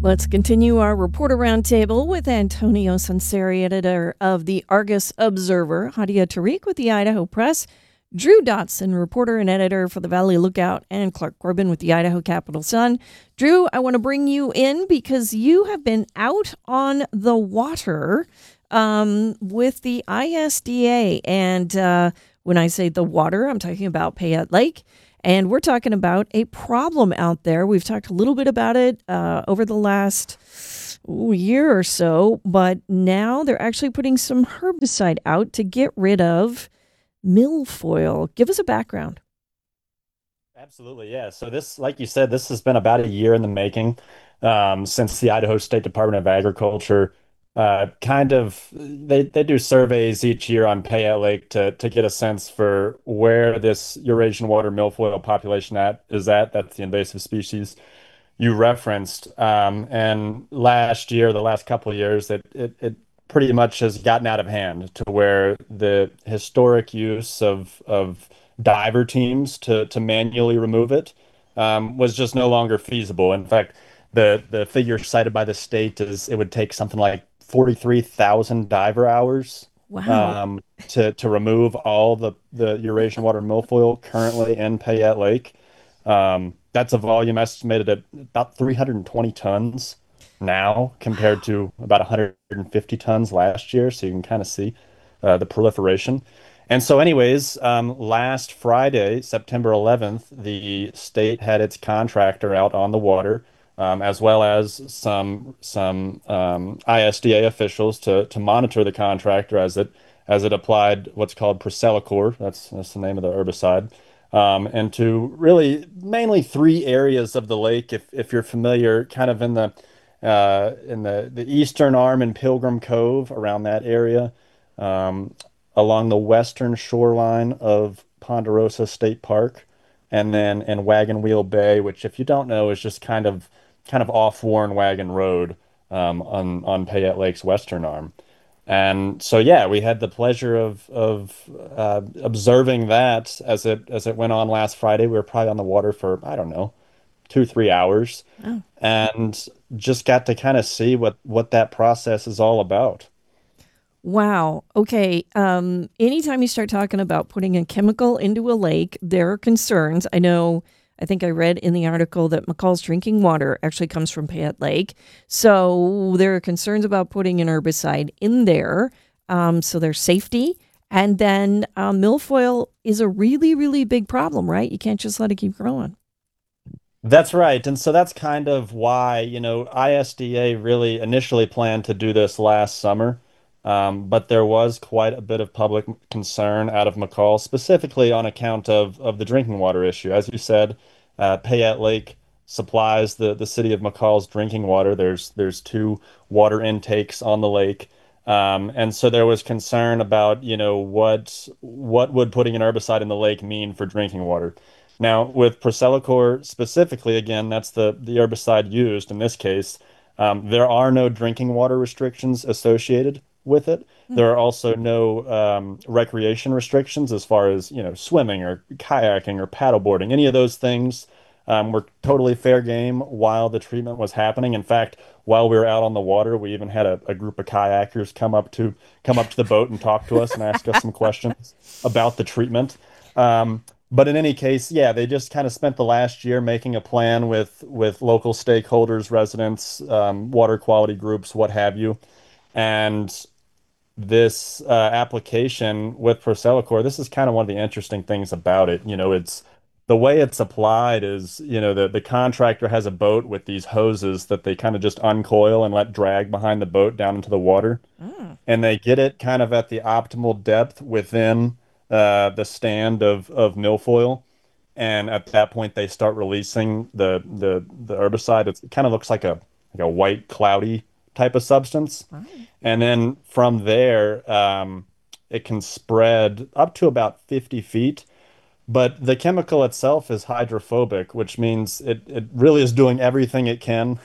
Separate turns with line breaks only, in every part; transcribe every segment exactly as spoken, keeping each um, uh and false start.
Let's continue our reporter roundtable with Antonio Sunseri, editor of the Argus Observer, Hadia Tariq with the Idaho Press, Drew Dotson, reporter and editor for the Valley Lookout, and Clark Corbin with the Idaho Capital Sun. Drew, I want to bring you in because you have been out on the water um, with the I S D A. And uh, when I say the water, I'm talking about Payette Lake. And we're talking about a problem out there. We've talked a little bit about it uh, over the last ooh, year or so, but now they're actually putting some herbicide out to get rid of milfoil. Give us a background.
Absolutely, yeah. So this, like you said, this has been about a year in the making, um, since the Idaho State Department of Agriculture uh, kind of they they do surveys each year on Payette Lake to to get a sense for where this Eurasian water milfoil population at is at. That's the invasive species you referenced. Um, and last year, the last couple of years, it, it it pretty much has gotten out of hand to where the historic use of of diver teams to to manually remove it um, was just no longer feasible. In fact, the the figure cited by the state is it would take something like forty-three thousand diver hours
Wow.
um, to to remove all the the Eurasian water milfoil currently in Payette Lake. Um, that's a volume estimated at about three hundred twenty tons now compared to about one hundred fifty tons last year. So you can kind of see uh, the proliferation. And so, anyways, um, last Friday, September eleventh, the state had its contractor out on the water, um, as well as some some um, I S D A officials to to monitor the contractor as it as it applied what's called Procelicor. That's that's the name of the herbicide, um, and to really mainly three areas of the lake. If if you're familiar, kind of in the uh, in the the eastern arm in Pilgrim Cove, around that area, um, along the western shoreline of Ponderosa State Park, and then in Wagon Wheel Bay, which if you don't know is just kind of kind of off Warren Wagon Road, um, on on Payette Lake's western arm. And so, yeah, we had the pleasure of of uh, observing that as it as it went on last Friday. We were probably on the water for, I don't know, two, three hours,
Oh.
and just got to kind of see what what that process is all about.
Wow. Okay. Um, anytime you start talking about putting a chemical into a lake, there are concerns. I know, I think I read in the article that McCall's drinking water actually comes from Payette Lake. So there are concerns about putting an herbicide in there. Um, so there's safety. And then um, milfoil is a really, really big problem, right? You can't just let it keep growing.
That's right. And so that's kind of why, you know, I S D A really initially planned to do this last summer. Um, but there was quite a bit of public concern out of McCall, specifically on account of, of the drinking water issue. As you said, uh, Payette Lake supplies the, the city of McCall's drinking water. There's there's two water intakes on the lake. Um, and so there was concern about, you know, what what would putting an herbicide in the lake mean for drinking water. Now, with Procelicor specifically, again, that's the, the herbicide used in this case. Um, there are no drinking water restrictions associated with it.
Hmm.
There are also no um, recreation restrictions as far as, you know, swimming or kayaking or paddleboarding. Any of those things um, were totally fair game while the treatment was happening. In fact, while we were out on the water, we even had a, a group of kayakers come up to come up to the boat and talk to us and ask us some questions about the treatment. Um, but in any case, yeah, they just kind of spent the last year making a plan with with local stakeholders, residents, um, water quality groups, what have you. And this uh, application with Procelicor, this is kind of one of the interesting things about it. You know, it's the way it's applied is, you know, the, the contractor has a boat with these hoses that they kind of just uncoil and let drag behind the boat down into the water.
Oh.
And they get it kind of at the optimal depth within uh, the stand of, of milfoil. And at that point, they start releasing the the the herbicide. It's, it kind of looks like a like a white cloudy type of substance.
Oh.
And then from there, um, it can spread up to about fifty feet. But the chemical itself is hydrophobic, which means it, it really is doing everything it can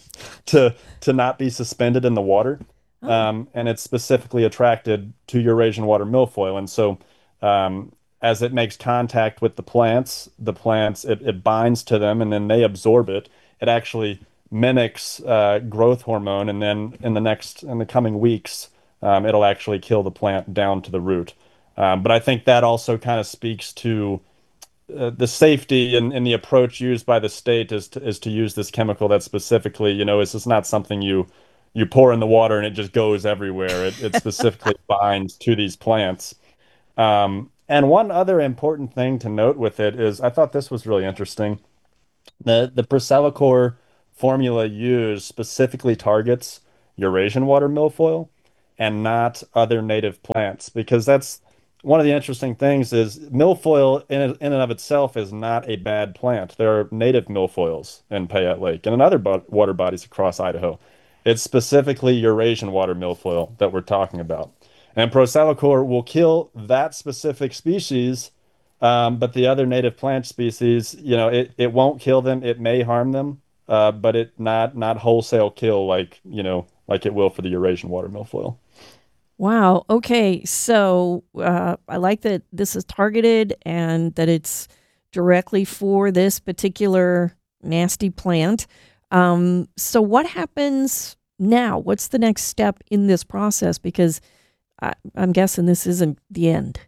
to to not be suspended in the water.
Oh.
Um, and it's specifically attracted to Eurasian water milfoil. And so um, as it makes contact with the plants, the plants, it, it binds to them and then they absorb it. It actually mimics uh, growth hormone, and then in the next in the coming weeks, um, it'll actually kill the plant down to the root. Um, but I think that also kind of speaks to uh, the safety and, and the approach used by the state is to, is to use this chemical that specifically, you know, is just not something you you pour in the water and it just goes everywhere. It, it specifically binds to these plants. Um, and one other important thing to note with it is I thought this was really interesting. The the Procelicor formula used specifically targets Eurasian water milfoil and not other native plants because that's one of the interesting things is milfoil in, in and of itself is not a bad plant. There are native milfoils in Payette Lake and in other bo water bodies across Idaho. It's specifically Eurasian water milfoil that we're talking about. And Procelicor will kill that specific species, um, but the other native plant species, you know, it, it won't kill them. It may harm them, uh, but it not not wholesale kill like, you know, like it will for the Eurasian water milfoil.
Wow. Okay. So uh, I like that this is targeted and that it's directly for this particular nasty plant. Um, so what happens now? What's the next step in this process? Because I, I'm guessing this isn't the end.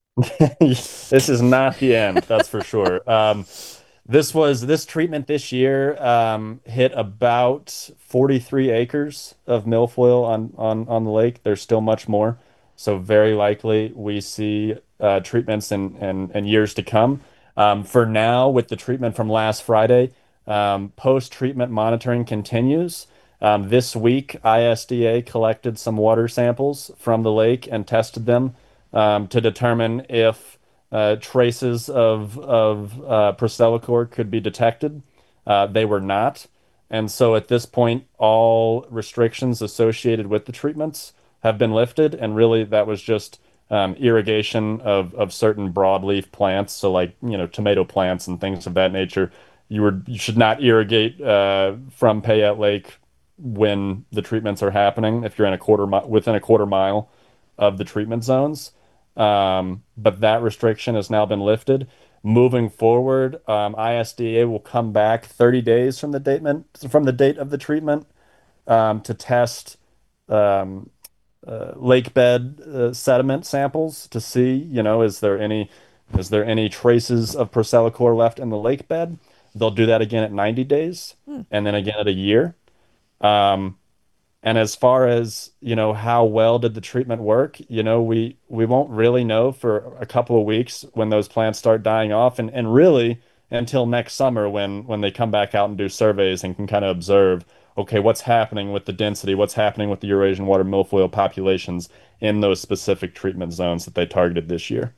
This is not the end, that's for sure. Um, this was this treatment this year um, hit about forty-three acres of milfoil on on on the lake. There's still much more, so very likely we see uh, treatments in, in in years to come. Um, for now, with the treatment from last Friday, um, post-treatment monitoring continues. Um, this week, I S D A collected some water samples from the lake and tested them um, to determine if uh, traces of of uh, Procelicor could be detected. Uh, they were not, and so at this point, all restrictions associated with the treatments have been lifted, and really that was just um, irrigation of of certain broadleaf plants, so like you know tomato plants and things of that nature. You were you should not irrigate uh, from Payette Lake when the treatments are happening if you're in a quarter mi within a quarter mile of the treatment zones. Um, but that restriction has now been lifted. Moving forward, um, I S D A will come back thirty days from the date from the date of the treatment um, to test um, uh, lake bed uh, sediment samples to see, you know, is there any is there any traces of Procelicor left in the lake bed? They'll do that again at ninety days
Hmm.
and then again at a year. Um, and as far as, you know, how well did the treatment work, you know, we we won't really know for a couple of weeks when those plants start dying off and, and really until next summer when when they come back out and do surveys and can kind of observe, okay, what's happening with the density, what's happening with the Eurasian water milfoil populations in those specific treatment zones that they targeted this year.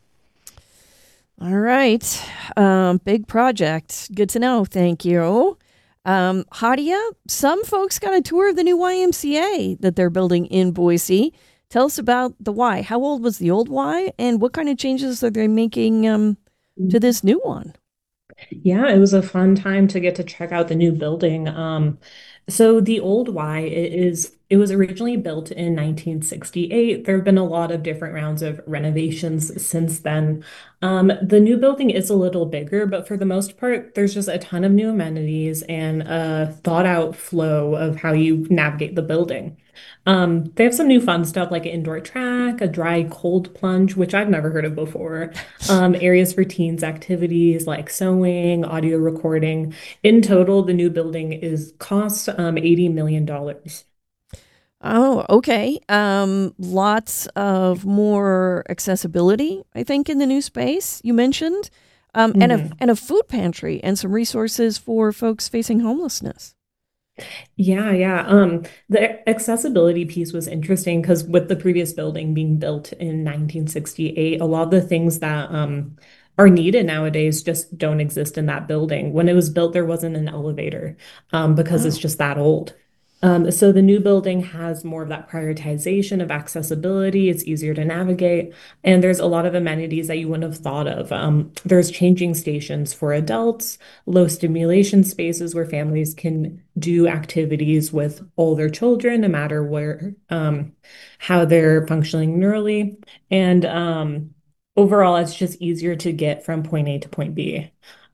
All right. Um, big project. Good to know. Thank you. Um, Hadia, some folks got a tour of the new Y M C A that they're building in Boise. Tell us about the Y. How old was the old Y, and what kind of changes are they making um, to this new one?
Yeah, it was a fun time to get to check out the new building. Um, so the old Y it is it was originally built in nineteen sixty-eight. There have been a lot of different rounds of renovations since then. Um, the new building is a little bigger, but for the most part, there's just a ton of new amenities and a thought out flow of how you navigate the building. Um, they have some new fun stuff like an indoor track, a dry cold plunge, which I've never heard of before, um, areas for teens activities like sewing, audio recording. In total, the new building is cost um, eighty million dollars.
Oh, okay. Um, lots of more accessibility, I think, in the new space you mentioned, um, and a
Mhm.
and a food pantry and some resources for folks facing homelessness.
Yeah, yeah. Um, the accessibility piece was interesting because with the previous building being built in nineteen sixty-eight, a lot of the things that um are needed nowadays just don't exist in that building. When it was built, there wasn't an elevator um, because it's
Wow.
just that old. Um, so the new building has more of that prioritization of accessibility. It's easier to navigate, and there's a lot of amenities that you wouldn't have thought of. Um, there's changing stations for adults, low stimulation spaces where families can do activities with all their children, no matter where, um, how they're functioning neurally. And um, overall, it's just easier to get from point A to point B.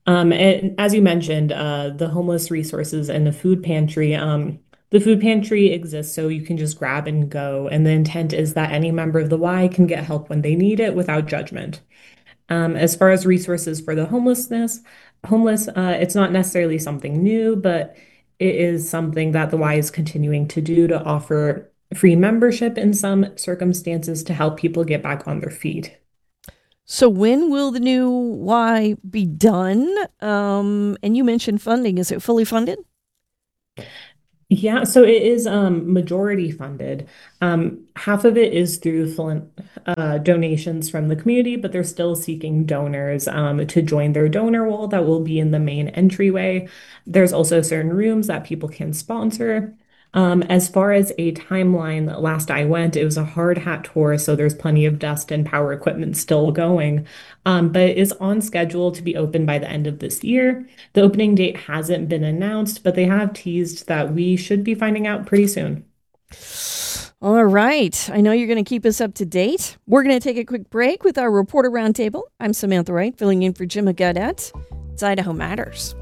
Um, and as you mentioned, uh, the homeless resources and the food pantry. Um, the food pantry exists so you can just grab and go, and the intent is that any member of the Y can get help when they need it without judgment. Um, as far as resources for the homelessness, homeless, uh, it's not necessarily something new, but it is something that the Y is continuing to do to offer free membership in some circumstances to help people get back on their feet.
So when will the new Y be done? Um, and you mentioned funding. Is it fully funded?
Yeah, so it is um, majority funded. Um, half of it is through philan- uh, donations from the community, but they're still seeking donors um, to join their donor wall that will be in the main entryway. There's also certain rooms that people can sponsor. Um, as far as a timeline, last I went, it was a hard hat tour, so there's plenty of dust and power equipment still going. Um, but it is on schedule to be open by the end of this year. The opening date hasn't been announced, but they have teased that we should be finding out pretty soon.
All right. I know you're going to keep us up to date. We're going to take a quick break with our reporter roundtable. I'm Samantha Wright, filling in for Jim Gaudette. It's Idaho Matters.